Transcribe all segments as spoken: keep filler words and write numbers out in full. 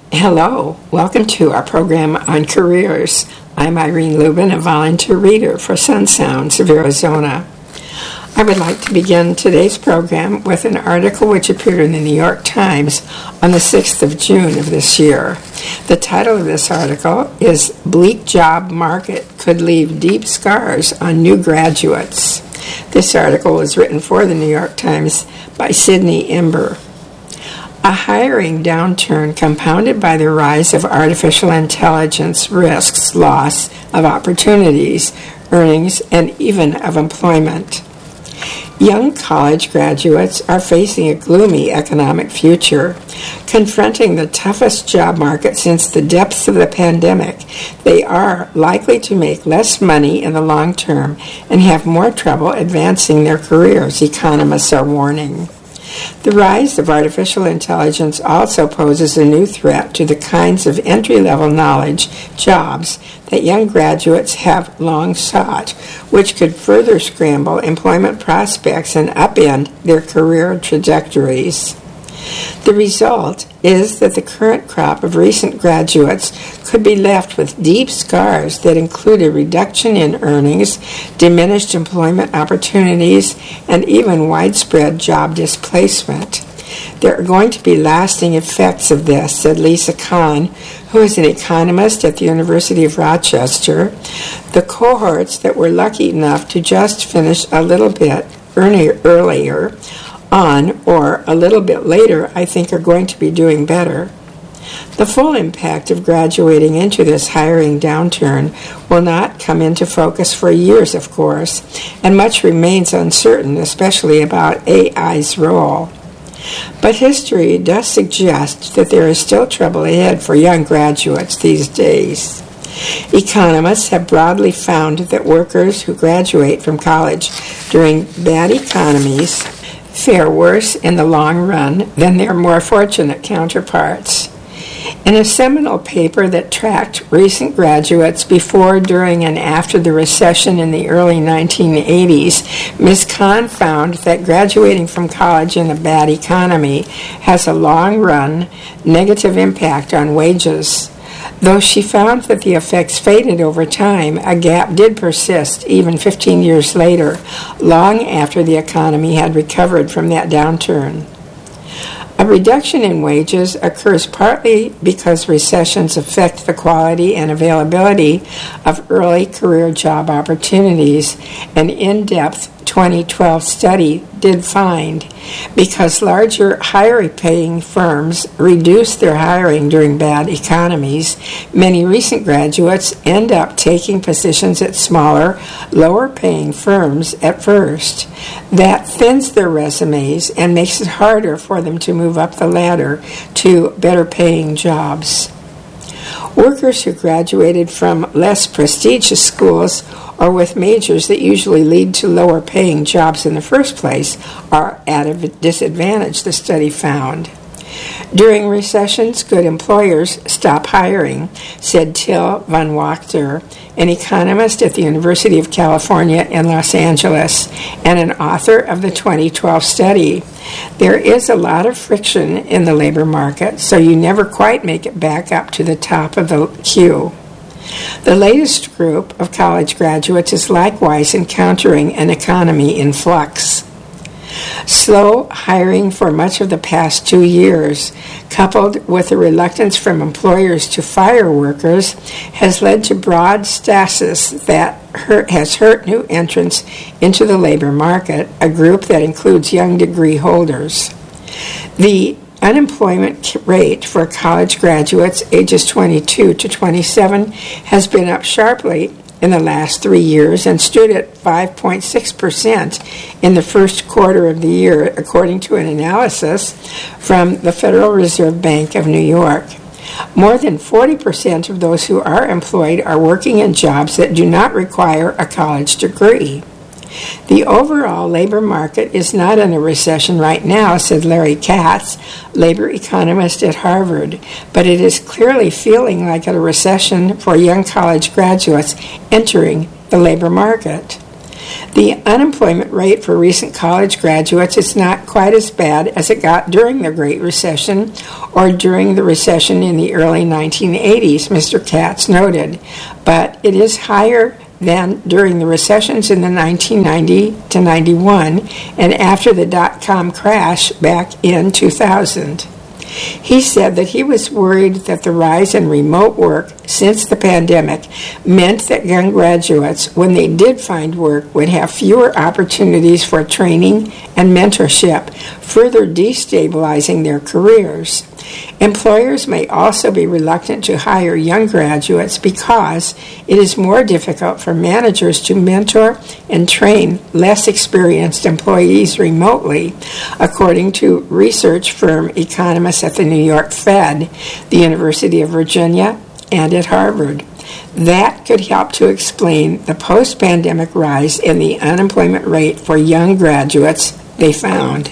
Hello, welcome to our program on careers. I'm Irene Lubin, a volunteer reader for Sun Sounds of Arizona. I would like to begin today's program with an article which appeared in the New York Times on the sixth of June of this year. The title of this article is "Bleak Job Market Could Leave Deep Scars on New Graduates." This article was written for the New York Times by Sydney Imber. A hiring downturn compounded by the rise of artificial intelligence risks loss of opportunities, earnings, and even of employment. Young college graduates are facing a gloomy economic future. Confronting the toughest job market since the depths of the pandemic, they are likely to make less money in the long term and have more trouble advancing their careers, economists are warning. The rise of artificial intelligence also poses a new threat to the kinds of entry-level knowledge jobs that young graduates have long sought, which could further scramble employment prospects and upend their career trajectories. The result is that the current crop of recent graduates could be left with deep scars that include a reduction in earnings, diminished employment opportunities, and even widespread job displacement. There are going to be lasting effects of this, said Lisa Kahn, who is an economist at the University of Rochester. The cohorts that were lucky enough to just finish a little bit earlier on or a little bit later, I think, are going to be doing better. The full impact of graduating into this hiring downturn will not come into focus for years, of course, and much remains uncertain, especially about A I's role. But history does suggest that there is still trouble ahead for young graduates these days. Economists have broadly found that workers who graduate from college during bad economies fare worse in the long run than their more fortunate counterparts. In a seminal paper that tracked recent graduates before, during, and after the recession in the early nineteen eighties, Miz Kahn found that graduating from college in a bad economy has a long-run negative impact on wages. Though she found that the effects faded over time, a gap did persist even fifteen years later, long after the economy had recovered from that downturn. A reduction in wages occurs partly because recessions affect the quality and availability of early career job opportunities. An in-depth twenty twelve study did find because larger, higher-paying firms reduce their hiring during bad economies, many recent graduates end up taking positions at smaller, lower-paying firms at first. That thins their resumes and makes it harder for them to move up the ladder to better-paying jobs. Workers who graduated from less prestigious schools or with majors that usually lead to lower paying jobs in the first place are at a disadvantage, the study found. During recessions, good employers stop hiring, said Till van Wachter, an economist at the University of California in Los Angeles and an author of the twenty twelve study. There is a lot of friction in the labor market, so you never quite make it back up to the top of the queue. The latest group of college graduates is likewise encountering an economy in flux. Slow hiring for much of the past two years, coupled with a reluctance from employers to fire workers, has led to broad stasis that hurt, has hurt new entrants into the labor market, a group that includes young degree holders. The unemployment rate for college graduates ages twenty-two to twenty-seven has been up sharply in the last three years and stood at five point six percent in the first quarter of the year, according to an analysis from the Federal Reserve Bank of New York. More than forty percent of those who are employed are working in jobs that do not require a college degree. The overall labor market is not in a recession right now, said Larry Katz, labor economist at Harvard, but it is clearly feeling like a recession for young college graduates entering the labor market. The unemployment rate for recent college graduates is not quite as bad as it got during the Great Recession or during the recession in the early nineteen eighties, Mister Katz noted, but it is higher than during the recessions in the nineteen ninety to ninety-one and after the dot-com crash back in two thousand. He said that he was worried that the rise in remote work since the pandemic meant that young graduates, when they did find work, would have fewer opportunities for training and mentorship, further destabilizing their careers. Employers may also be reluctant to hire young graduates because it is more difficult for managers to mentor and train less experienced employees remotely, according to research firm economists at the New York Fed, the University of Virginia, and at Harvard. That could help to explain the post-pandemic rise in the unemployment rate for young graduates, they found.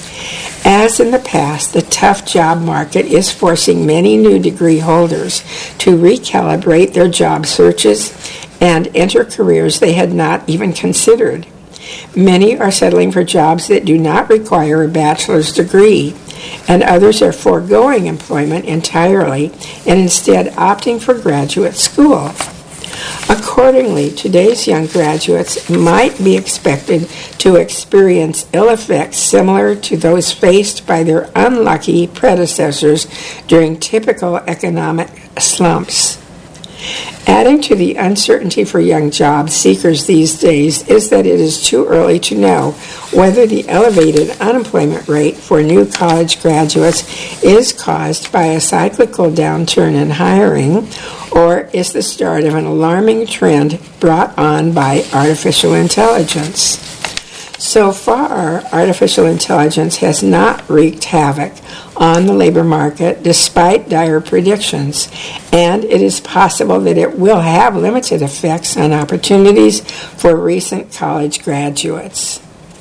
As in the past, the tough job market is forcing many new degree holders to recalibrate their job searches and enter careers they had not even considered. Many are settling for jobs that do not require a bachelor's degree, and others are foregoing employment entirely and instead opting for graduate school. Accordingly, today's young graduates might be expected to experience ill effects similar to those faced by their unlucky predecessors during typical economic slumps. Adding to the uncertainty for young job seekers these days is that it is too early to know whether the elevated unemployment rate for new college graduates is caused by a cyclical downturn in hiring or is the start of an alarming trend brought on by artificial intelligence. So far, artificial intelligence has not wreaked havoc on the labor market despite dire predictions, and it is possible that it will have limited effects on opportunities for recent college graduates.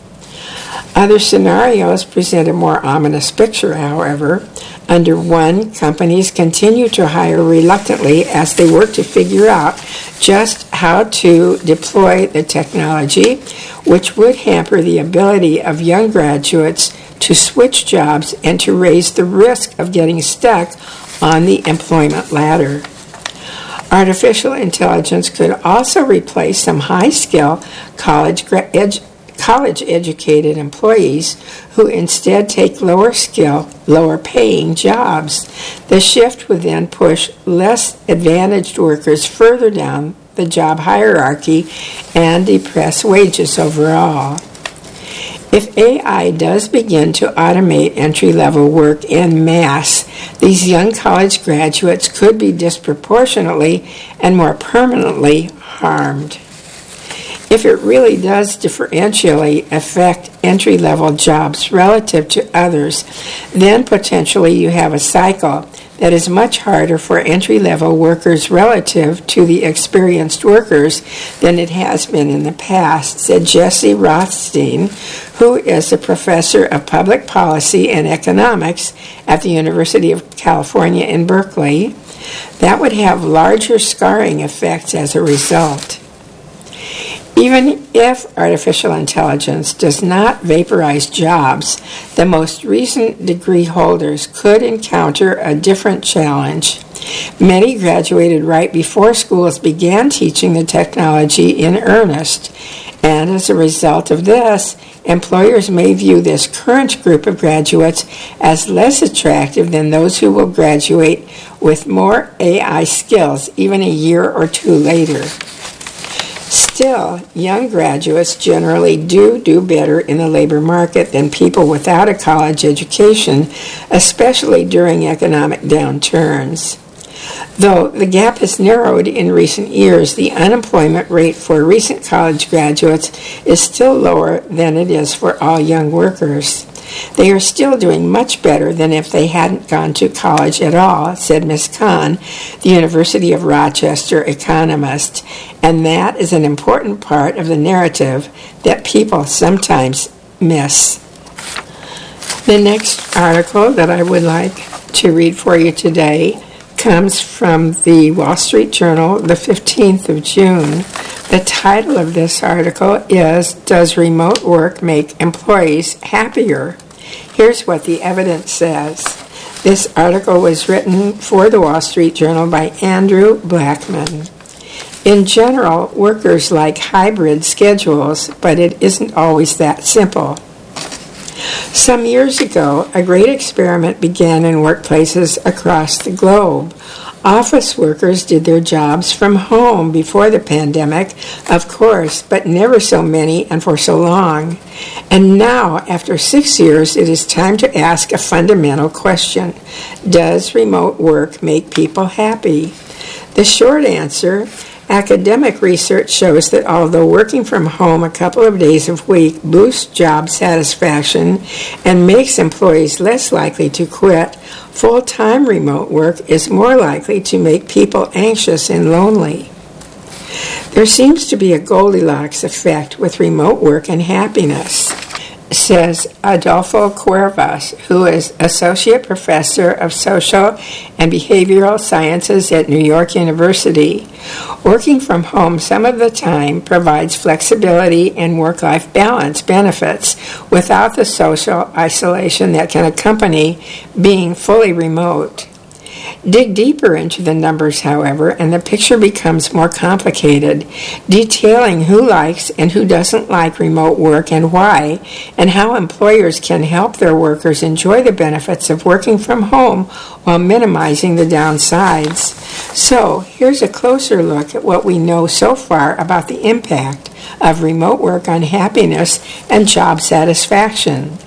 Other scenarios present a more ominous picture, however. Under one, companies continue to hire reluctantly as they work to figure out just how to deploy the technology, which would hamper the ability of young graduates to switch jobs and to raise the risk of getting stuck on the employment ladder. Artificial intelligence could also replace some high-skill college gra- ed- college-educated employees who instead take lower-skill, lower-paying jobs. The shift would then push less advantaged workers further down the job hierarchy and depress wages overall. If A I does begin to automate entry-level work en masse, these young college graduates could be disproportionately and more permanently harmed. If it really does differentially affect entry-level jobs relative to others, then potentially you have a cycle that is much harder for entry-level workers relative to the experienced workers than it has been in the past, said Jesse Rothstein, who is a professor of public policy and economics at the University of California in Berkeley. That would have larger scarring effects as a result. Even if artificial intelligence does not vaporize jobs, the most recent degree holders could encounter a different challenge. Many graduated right before schools began teaching the technology in earnest, and as a result of this, employers may view this current group of graduates as less attractive than those who will graduate with more A I skills even a year or two later. Still, young graduates generally do do better in the labor market than people without a college education, especially during economic downturns. Though the gap has narrowed in recent years, the unemployment rate for recent college graduates is still lower than it is for all young workers. They are still doing much better than if they hadn't gone to college at all, said Miz Kahn, the University of Rochester economist, and that is an important part of the narrative that people sometimes miss. The next article that I would like to read for you today comes from the Wall Street Journal, the fifteenth of June, The title of this article is, Does Remote Work Make Employees Happier? Here's what the evidence says. This article was written for the Wall Street Journal by Andrew Blackman. In general, workers like hybrid schedules, but it isn't always that simple. Some years ago, a great experiment began in workplaces across the globe. Office workers did their jobs from home before the pandemic, of course, but never so many and for so long. And now, after six years, it is time to ask a fundamental question. Does remote work make people happy? The short answer, academic research shows that although working from home a couple of days a week boosts job satisfaction and makes employees less likely to quit, full-time remote work is more likely to make people anxious and lonely. There seems to be a Goldilocks effect with remote work and happiness, says Adolfo Cuervas, who is Associate Professor of Social and Behavioral Sciences at New York University. Working from home some of the time provides flexibility and work-life balance benefits without the social isolation that can accompany being fully remote. Dig deeper into the numbers, however, and the picture becomes more complicated, detailing who likes and who doesn't like remote work and why, and how employers can help their workers enjoy the benefits of working from home while minimizing the downsides. So, here's a closer look at what we know so far about the impact of remote work on happiness and job satisfaction.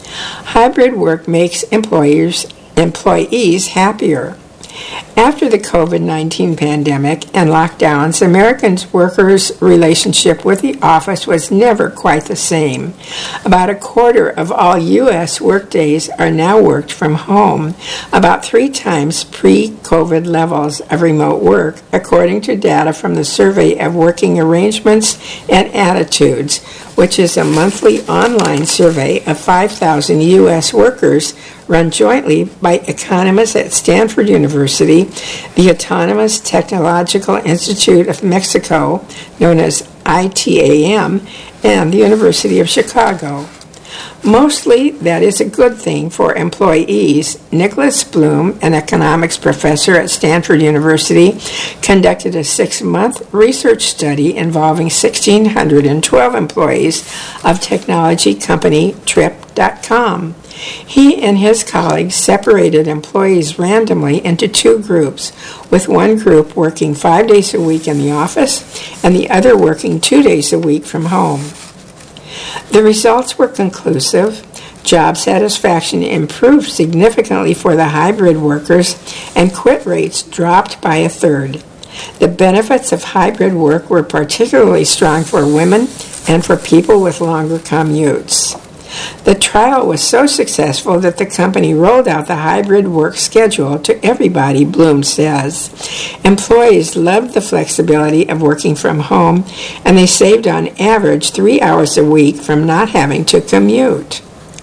Hybrid work makes employers employees happier. After the covid nineteen pandemic and lockdowns, Americans' workers' relationship with the office was never quite the same. About a quarter of all U S workdays are now worked from home, about three times pre-COVID levels of remote work, according to data from the Survey of Working Arrangements and Attitudes, which is a monthly online survey of five thousand U S workers run jointly by economists at Stanford University, the Autonomous Technological Institute of Mexico, known as I T A M, and the University of Chicago. Mostly, that is a good thing for employees. Nicholas Bloom, an economics professor at Stanford University, conducted a six-month research study involving one thousand six hundred twelve employees of technology company Trip dot com. He and his colleagues separated employees randomly into two groups, with one group working five days a week in the office and the other working two days a week from home. The results were conclusive. Job satisfaction improved significantly for the hybrid workers, and quit rates dropped by a third. The benefits of hybrid work were particularly strong for women and for people with longer commutes. The trial was so successful that the company rolled out the hybrid work schedule to everybody, Bloom says. Employees loved the flexibility of working from home, and they saved on average three hours a week from not having to commute.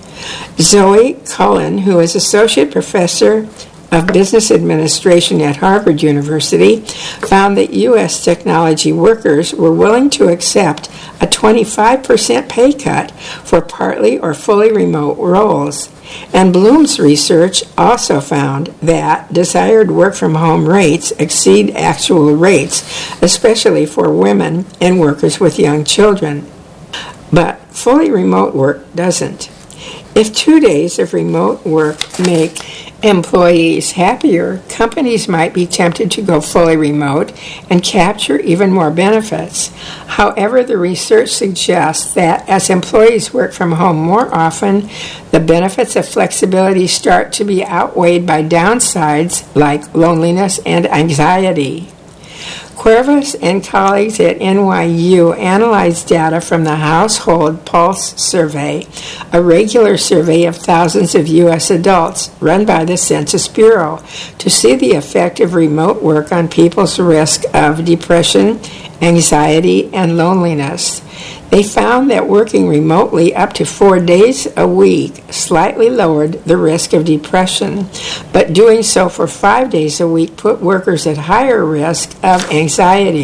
Zoe Cullen, who is Associate Professor of Business Administration at Harvard University, found that U S technology workers were willing to accept a twenty-five percent pay cut for partly or fully remote roles. And Bloom's research also found that desired work-from-home rates exceed actual rates, especially for women and workers with young children. But fully remote work doesn't. If two days of remote work make employees happier, companies might be tempted to go fully remote and capture even more benefits. However, the research suggests that as employees work from home more often, the benefits of flexibility start to be outweighed by downsides like loneliness and anxiety. Cuervas and colleagues at N Y U analyzed data from the Household Pulse Survey, a regular survey of thousands of U S adults run by the Census Bureau, to see the effect of remote work on people's risk of depression, anxiety, and loneliness. They found that working remotely up to four days a week slightly lowered the risk of depression, but doing so for five days a week put workers at higher risk of anxiety.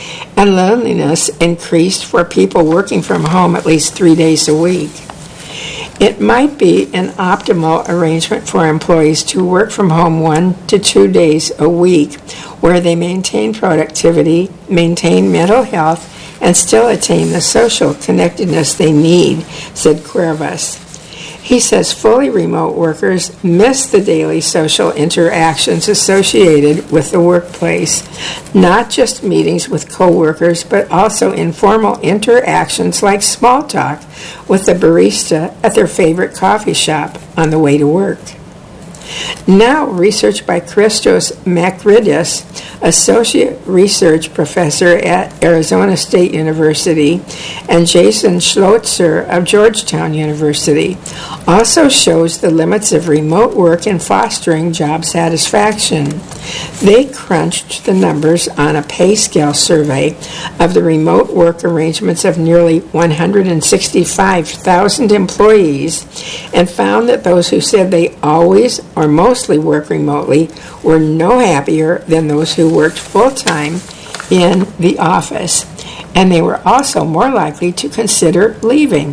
and loneliness increased for people working from home at least three days a week. It might be an optimal arrangement for employees to work from home one to two days a week, where they maintain productivity, maintain mental health, and still attain the social connectedness they need, said Cuervas. He says fully remote workers miss the daily social interactions associated with the workplace, not just meetings with coworkers, but also informal interactions like small talk with the barista at their favorite coffee shop on the way to work. Now, research by Christos Makridis, Associate Research Professor at Arizona State University, and Jason Schlotzer of Georgetown University, also shows the limits of remote work in fostering job satisfaction. They crunched the numbers on a pay scale survey of the remote work arrangements of nearly one hundred sixty-five thousand employees and found that those who said they always or mostly work remotely were no happier than those who worked full-time in the office, and they were also more likely to consider leaving.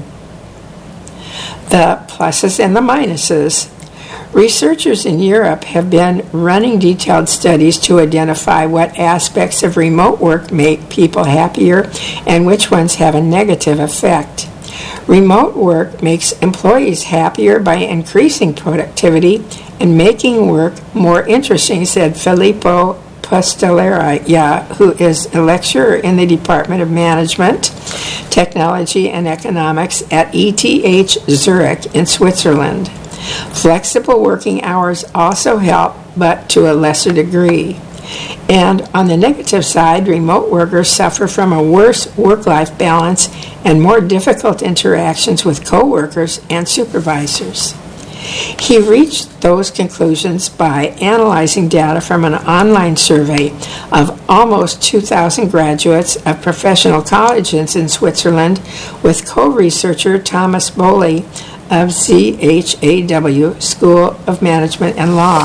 The pluses and the minuses. Researchers in Europe have been running detailed studies to identify what aspects of remote work make people happier and which ones have a negative effect. Remote work makes employees happier by increasing productivity and making work more interesting, said Filippo Pastelera, who is a lecturer in the Department of Management, Technology, and Economics at E T H Zurich in Switzerland. Flexible working hours also help, but to a lesser degree. And on the negative side, remote workers suffer from a worse work-life balance and more difficult interactions with coworkers and supervisors. He reached those conclusions by analyzing data from an online survey of almost two thousand graduates of professional colleges in Switzerland with co-researcher Thomas Boley of Z H A W School of Management and Law.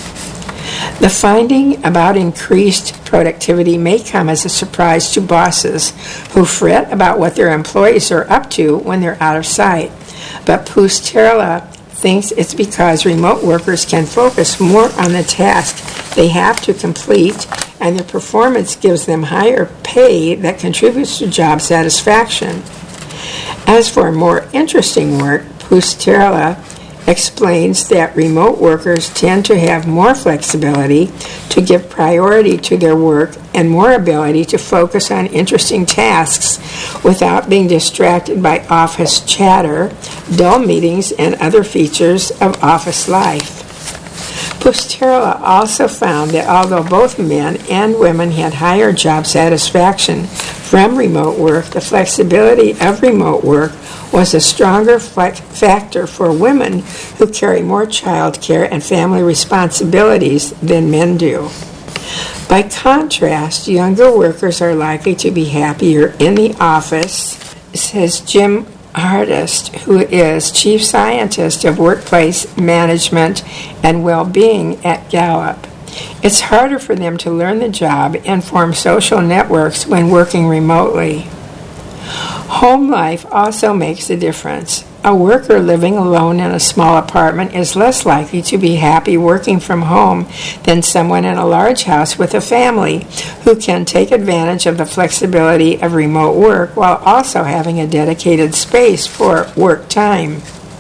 The finding about increased productivity may come as a surprise to bosses who fret about what their employees are up to when they're out of sight. But Pusterla thinks it's because remote workers can focus more on the task they have to complete, and their performance gives them higher pay that contributes to job satisfaction. As for more interesting work, Pusterla explains that remote workers tend to have more flexibility to give priority to their work and more ability to focus on interesting tasks without being distracted by office chatter, dull meetings, and other features of office life. Pusterla also found that although both men and women had higher job satisfaction from remote work, the flexibility of remote work was a stronger factor for women who carry more child care and family responsibilities than men do. By contrast, younger workers are likely to be happier in the office, says Jim Hardest, who is Chief Scientist of Workplace Management and Well-Being at Gallup. It's harder for them to learn the job and form social networks when working remotely. Home life also makes a difference. A worker living alone in a small apartment is less likely to be happy working from home than someone in a large house with a family who can take advantage of the flexibility of remote work while also having a dedicated space for work time.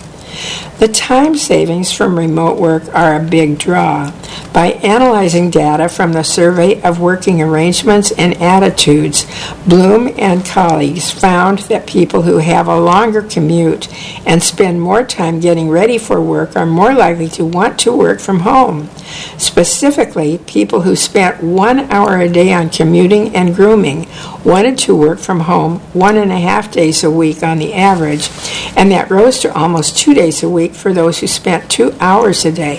The time savings from remote work are a big draw. By analyzing data from the Survey of Working Arrangements and Attitudes, Bloom and colleagues found that people who have a longer commute and spend more time getting ready for work are more likely to want to work from home. Specifically, people who spent one hour a day on commuting and grooming wanted to work from home one and a half days a week on the average, and that rose to almost two days a week for those who spent two hours a day.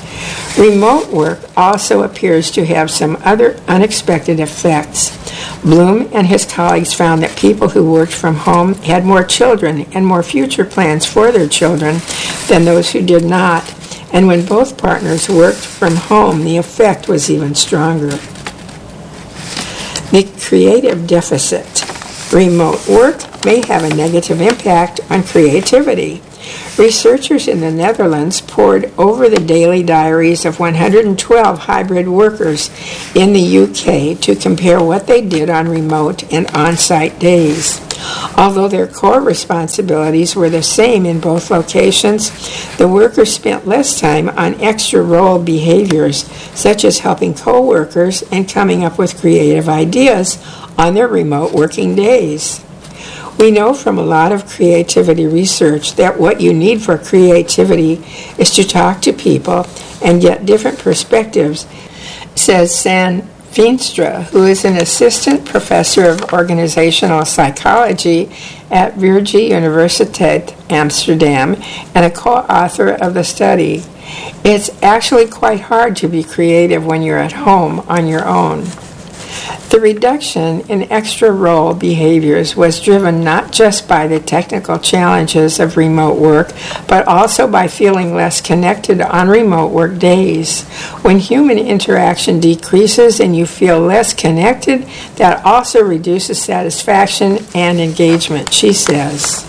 Remote work also appears to have some other unexpected effects. Bloom and his colleagues found that people who worked from home had more children and more future plans for their children than those who did not. And when both partners worked from home, the effect was even stronger. The creative deficit. Remote work may have a negative impact on creativity. Researchers in the Netherlands pored over the daily diaries of one hundred twelve hybrid workers in the U K to compare what they did on remote and on-site days. Although their core responsibilities were the same in both locations, the workers spent less time on extra role behaviors, such as helping co-workers and coming up with creative ideas on their remote working days. We know from a lot of creativity research that what you need for creativity is to talk to people and get different perspectives, says San Veenstra, who is an assistant professor of organizational psychology at Vrije Universiteit Amsterdam and a co-author of the study. It's actually quite hard to be creative when you're at home on your own. The reduction in extra role behaviors was driven not just by the technical challenges of remote work, but also by feeling less connected on remote work days. When human interaction decreases and you feel less connected, that also reduces satisfaction and engagement, she says.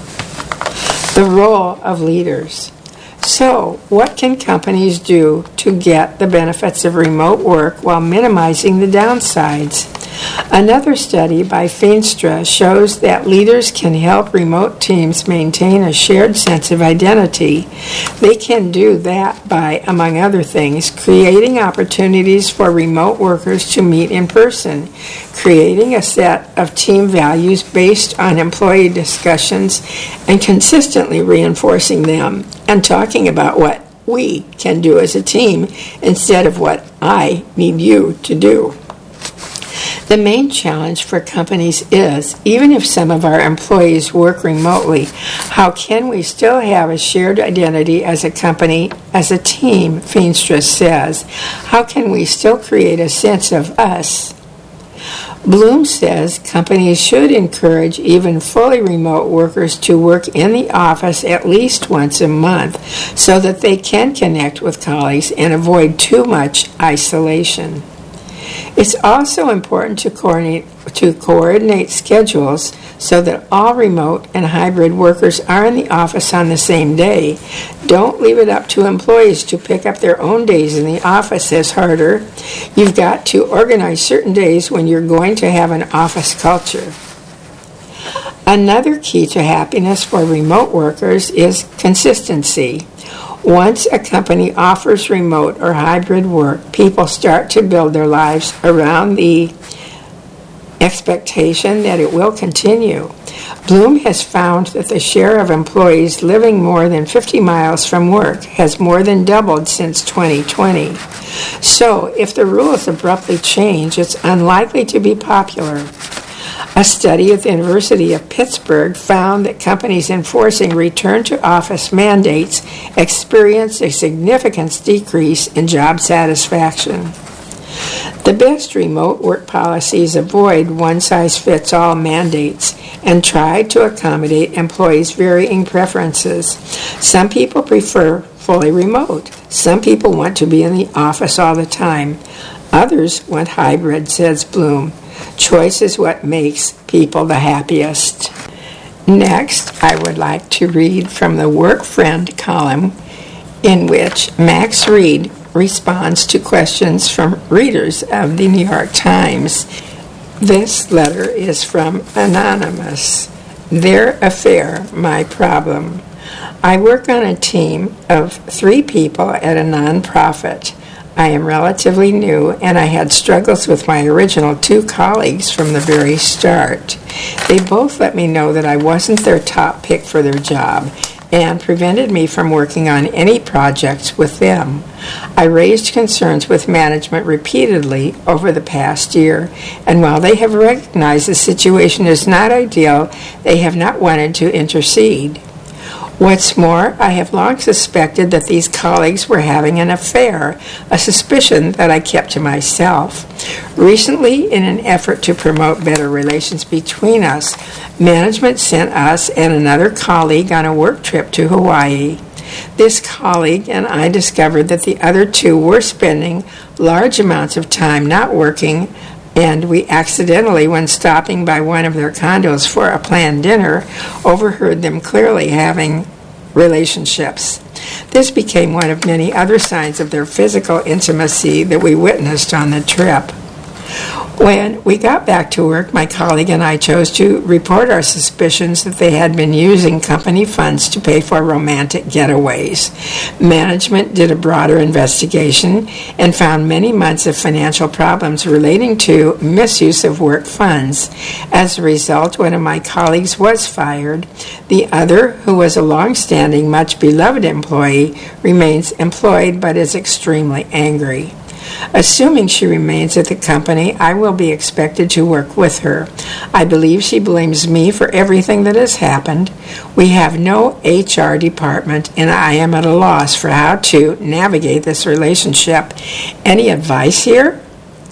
The role of leaders. So, what can companies do to get the benefits of remote work while minimizing the downsides? Another study by Veenstra shows that leaders can help remote teams maintain a shared sense of identity. They can do that by, among other things, creating opportunities for remote workers to meet in person, creating a set of team values based on employee discussions, and consistently reinforcing them, and talking about what we can do as a team instead of what I need you to do. The main challenge for companies is, even if some of our employees work remotely, how can we still have a shared identity as a company, as a team, Veenstra says? How can we still create a sense of us? Bloom says companies should encourage even fully remote workers to work in the office at least once a month so that they can connect with colleagues and avoid too much isolation. It's also important to coordinate, to coordinate schedules so that all remote and hybrid workers are in the office on the same day. Don't leave it up to employees to pick up their own days in the office, says Harder. You've got to organize certain days when you're going to have an office culture. Another key to happiness for remote workers is consistency. Once a company offers remote or hybrid work, people start to build their lives around the expectation that it will continue. Bloom has found that the share of employees living more than fifty miles from work has more than doubled since twenty twenty. So, if the rules abruptly change, it's unlikely to be popular. A study at the University of Pittsburgh found that companies enforcing return-to-office mandates experienced a significant decrease in job satisfaction. The best remote work policies avoid one-size-fits-all mandates and try to accommodate employees' varying preferences. Some people prefer fully remote. Some people want to be in the office all the time. Others want hybrid, says Bloom. Choice is what makes people the happiest. Next, I would like to read from the Work Friend column in which Max Reed responds to questions from readers of the New York Times. This letter is from Anonymous. Their affair, my problem. I work on a team of three people at a nonprofit. I am relatively new, and I had struggles with my original two colleagues from the very start. They both let me know that I wasn't their top pick for their job and prevented me from working on any projects with them. I raised concerns with management repeatedly over the past year, and while they have recognized the situation is not ideal, they have not wanted to intercede. What's more, I have long suspected that these colleagues were having an affair, a suspicion that I kept to myself. Recently, in an effort to promote better relations between us, management sent us and another colleague on a work trip to Hawaii. This colleague and I discovered that the other two were spending large amounts of time not working, and we accidentally, when stopping by one of their condos for a planned dinner, overheard them clearly having relationships. This became one of many other signs of their physical intimacy that we witnessed on the trip. When we got back to work, my colleague and I chose to report our suspicions that they had been using company funds to pay for romantic getaways. Management did a broader investigation and found many months of financial problems relating to misuse of work funds. As a result, one of my colleagues was fired. The other, who was a long-standing, much-beloved employee, remains employed but is extremely angry. Assuming she remains at the company, I will be expected to work with her. I believe she blames me for everything that has happened. We have no H R department, and I am at a loss for how to navigate this relationship. Any advice here?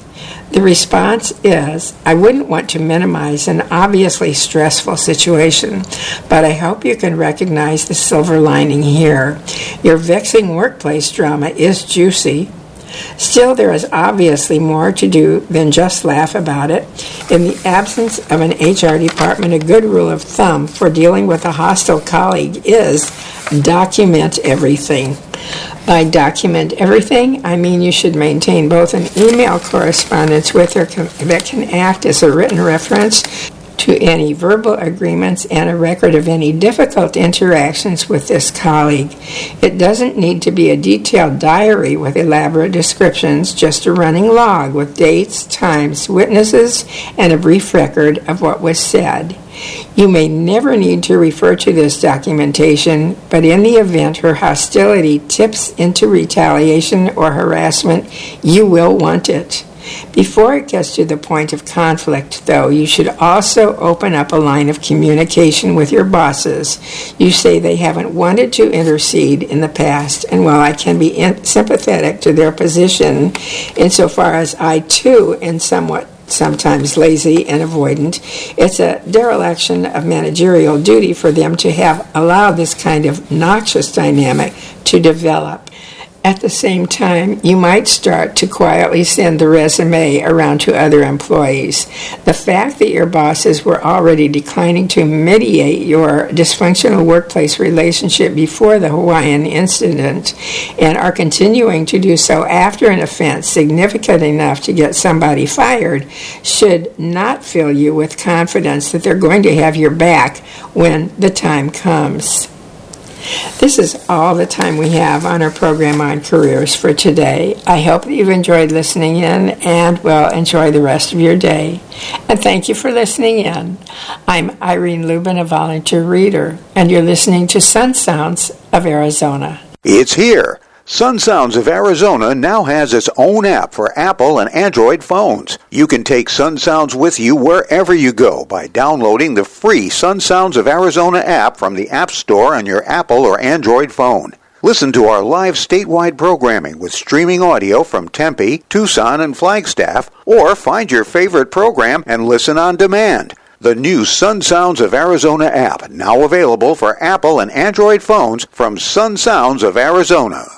The response is, I wouldn't want to minimize an obviously stressful situation, but I hope you can recognize the silver lining here. Your vexing workplace drama is juicy. Still, there is obviously more to do than just laugh about it. In the absence of an H R department, a good rule of thumb for dealing with a hostile colleague is document everything. By document everything, I mean you should maintain both an email correspondence with her that can act as a written reference to any verbal agreements and a record of any difficult interactions with this colleague. It doesn't need to be a detailed diary with elaborate descriptions, just a running log with dates, times, witnesses, and a brief record of what was said. You may never need to refer to this documentation, but in the event her hostility tips into retaliation or harassment, you will want it. Before it gets to the point of conflict, though, you should also open up a line of communication with your bosses. You say they haven't wanted to intercede in the past, and while I can be in- sympathetic to their position, insofar as I, too, am somewhat sometimes lazy and avoidant, it's a dereliction of managerial duty for them to have allowed this kind of noxious dynamic to develop. At the same time, you might start to quietly send the resume around to other employees. The fact that your bosses were already declining to mediate your dysfunctional workplace relationship before the Hawaiian incident and are continuing to do so after an offense significant enough to get somebody fired should not fill you with confidence that they're going to have your back when the time comes. This is all the time we have on our program on careers for today. I hope that you've enjoyed listening in and will enjoy the rest of your day. And thank you for listening in. I'm Irene Lubin, a volunteer reader, and you're listening to Sun Sounds of Arizona. It's here. Sun Sounds of Arizona now has its own app for Apple and Android phones. You can take Sun Sounds with you wherever you go by downloading the free Sun Sounds of Arizona app from the App Store on your Apple or Android phone. Listen to our live statewide programming with streaming audio from Tempe, Tucson, and Flagstaff, or find your favorite program and listen on demand. The new Sun Sounds of Arizona app, now available for Apple and Android phones from Sun Sounds of Arizona.